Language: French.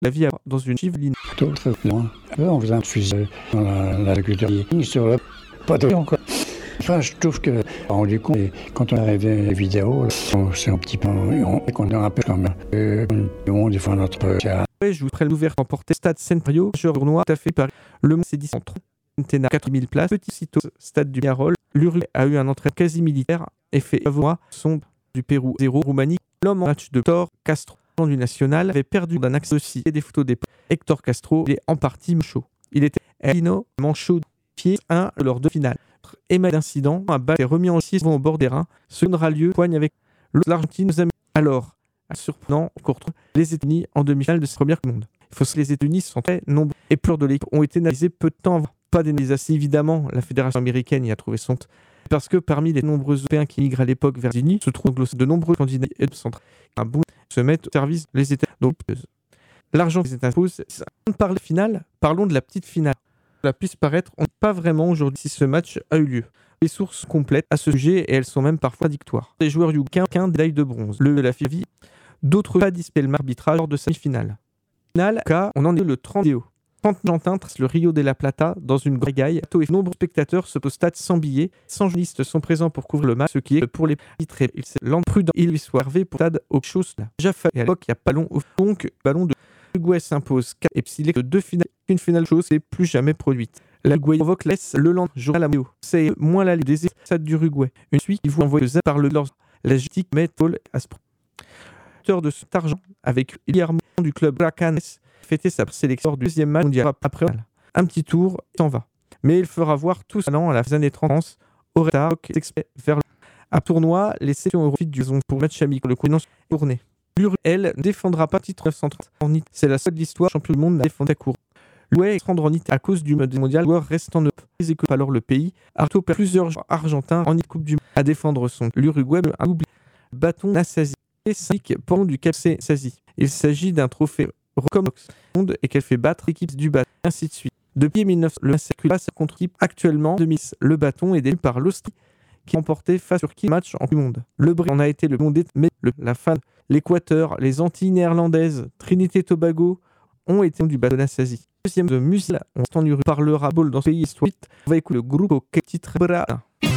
la vie dans une chiveline. D'autres loin. On faisait un fusil dans l'agriculture sur le poteau, quoi. Enfin, je trouve que, rendu compte, quand on arrivait les vidéos, c'est un petit peu, qu'on est un peu comme des fois notre Je vous ferai l'ouverture emporté Stade Saint-Mario, tournoi tout à fait par Le Mans, c'est 10 en 4000 places, petit sitôt, Stade du Piarol. L'Uruguay a eu un entraînement quasi militaire, effet favorable, sombre du Pérou 0 Roumanie. L'homme en match de Hector Castro du national avait perdu d'un axe aussi et des photos des Hector Castro, il est en partie manchot. Il était Elino manchot pied 1 lors de finale. Émail d'incident, un bal est remis en 6 au bord des reins. Ce donnera lieu poigne avec l'Argentine. Alors, surprenant, on retrouve les États-Unis en demi-finale de cette première Coupe du monde. Il faut que les États-Unis sont très nombreux et plusieurs de l'équipe ont été analysés peu de temps avant. Pas d'analyse évidemment, la fédération américaine y a trouvé son parce que parmi les nombreux Européens qui migrent à l'époque vers les États-Unis se trouvent de nombreux candidats et de centres. Un bout se mettent au service les États-Unis. L'Argentine s'impose. On parle finale, parlons de la petite finale. Cela puisse paraître, on ne sait pas vraiment aujourd'hui si ce match a eu lieu. Les sources complètes à ce sujet et elles sont même parfois dictoires. Les joueurs Youquin, médaille de bronze. Le de la FIVI, d'autres pas dispellent l'arbitrage lors de semi-finale. Finale, car on en est le 30 déo. 30 Argentins traversent le Rio de la Plata dans une gragaille. Et nombreux spectateurs se posent au stade sans billets. 100 journalistes sont présents pour couvrir le match, ce qui est pour les titrés. Il s'est l'imprudent, il lui soit hervé pour stade aux choses là. Déjà fait à l'époque, il y a ballon au donc ballon de l'Uruguay s'impose 4 et s'il est que 2 finales, une finale chose n'est plus jamais produite. L'Uruguay provoque laisse le lendemain jour à la Méo. C'est moins la des stades d'Uruguay. Une suite qui vous envoie par le lors la justice met Paul Aspro. Auteur de cet argent avec Guillermo du club Huracanes fêter sa sélection du deuxième match mondial après un petit tour, il s'en va. Mais il fera voir tout son talent à la années 30 au retard vers le à tournoi, les sélections européennes du pour le match amical le coup tourné. Elle ne défendra pas titre 930 en Italie. C'est la seule d'histoire champion du monde à défendre à court. L'UE se rendre en Italie à cause du mode mondial. Joueur reste en Europe. Les équipes alors le pays. Arto perd plusieurs joueurs argentins en Coupe du monde à défendre son. L'Uruguay a oublié bâton Nassasi et 5 pendant du Cap Sazi. Il s'agit d'un trophée comme monde et qu'elle fait battre l'équipe du bâton, ainsi de suite. Depuis 1900, le circule passe contre l'équipe actuellement 2000. Le bâton est détenu par l'Austrie qui a remporté face sur qui match en Coupe du monde. Le Brésil en a été le monde, mais la fin, l'Équateur, les Antilles néerlandaises, Trinité et Tobago ont été du bâton Nassasi. Deuxième de musique, on s'en parlera bol dans ce pays histoire. On va écouter le groupe au titre Bra.